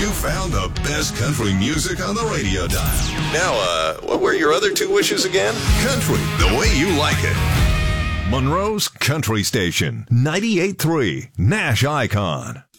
You found the best country music on the radio dial. Now, what were your other two wishes again? Country, the way you like it. Monroe's Country Station, 98.3 Nash Icon.